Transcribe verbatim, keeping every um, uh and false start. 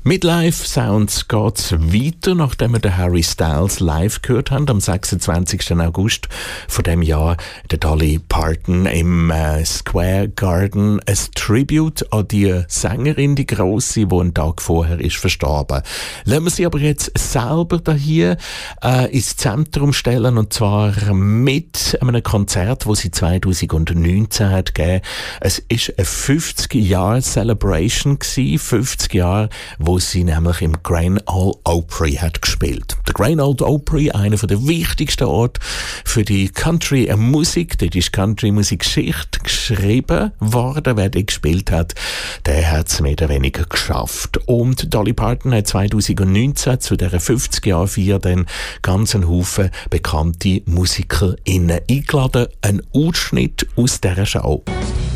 Mit Live-Sounds geht's weiter, nachdem wir den Harry Styles live gehört haben, am sechsundzwanzigsten August von dem Jahr, der Dolly Parton im äh, Square Garden, ein Tribute an die Sängerin, die grosse, die einen Tag vorher ist verstorben. Lassen wir sie aber jetzt selber da hier äh, ins Zentrum stellen, und zwar mit einem Konzert, das sie zweitausendneunzehn hat gegeben. Es ist eine fünfzig Jahre Celebration gsi, fünfzig Jahre, wo sie nämlich im Grand Ole Opry hat gespielt. Der Grand Ole Opry, einer der wichtigsten Orte für die Country-Musik. Dort ist Country-Musik-Geschichte geschrieben worden. Wer die gespielt hat, der hat es mehr oder weniger geschafft. Und Dolly Parton hat zweitausendneunzehn zu dieser fünfzig Jahre Feier dann ganz einen Haufen bekannte MusikerInnen eingeladen. Ein Ausschnitt aus dieser Show.